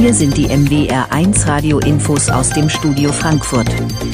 Hier sind die NWR1 Radio-Infos aus dem Studio Frankfurt.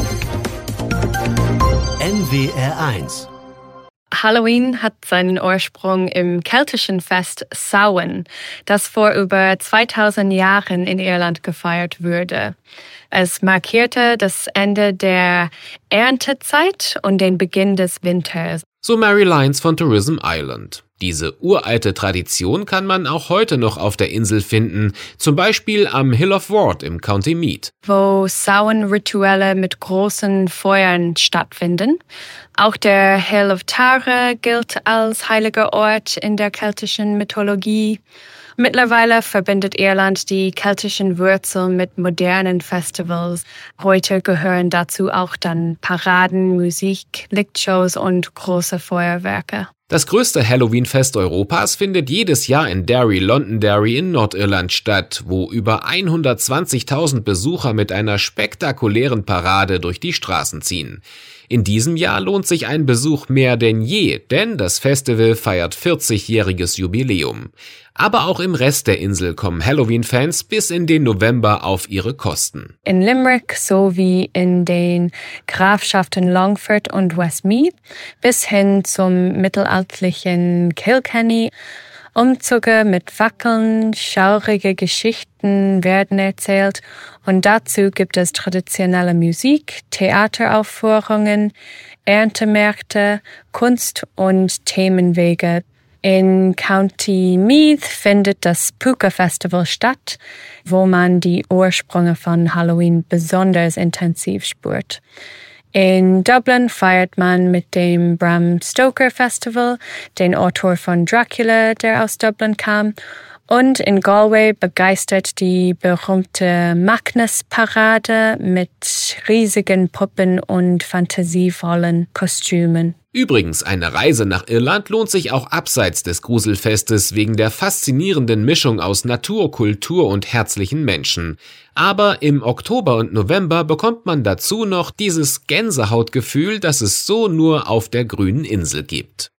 NWR1. Halloween hat seinen Ursprung im keltischen Fest Samhain, das vor über 2000 Jahren in Irland gefeiert wurde. Es markierte das Ende der Erntezeit und den Beginn des Winters. So Mary Lyons von Tourism Ireland. Diese uralte Tradition kann man auch heute noch auf der Insel finden, zum Beispiel am Hill of Ward im County Meath, wo Samhain-Rituelle mit großen Feuern stattfinden. Auch der Hill of Tara gilt als heiliger Ort in der keltischen Mythologie. Mittlerweile verbindet Irland die keltischen Wurzeln mit modernen Festivals. Heute gehören dazu auch dann Paraden, Musik, Lichtshows und große Feuerwerke. Das größte Halloween-Fest Europas findet jedes Jahr in Derry, Londonderry in Nordirland statt, wo über 120.000 Besucher mit einer spektakulären Parade durch die Straßen ziehen. In diesem Jahr lohnt sich ein Besuch mehr denn je, denn das Festival feiert 40-jähriges Jubiläum. Aber auch im Rest der Insel kommen Halloween-Fans bis in den November auf ihre Kosten. In Limerick sowie in den Grafschaften Longford und Westmeath bis hin zum mittelalterlichen Kilkenny. Umzüge mit Fackeln, schaurige Geschichten werden erzählt und dazu gibt es traditionelle Musik, Theateraufführungen, Erntemärkte, Kunst- und Themenwege. In County Meath findet das Puka Festival statt, wo man die Ursprünge von Halloween besonders intensiv spürt. In Dublin feiert man mit dem Bram Stoker Festival, den Autor von Dracula, der aus Dublin kam. Und in Galway begeistert die berühmte Magnus-Parade mit riesigen Puppen und fantasievollen Kostümen. Übrigens, eine Reise nach Irland lohnt sich auch abseits des Gruselfestes wegen der faszinierenden Mischung aus Natur, Kultur und herzlichen Menschen. Aber im Oktober und November bekommt man dazu noch dieses Gänsehautgefühl, das es so nur auf der grünen Insel gibt.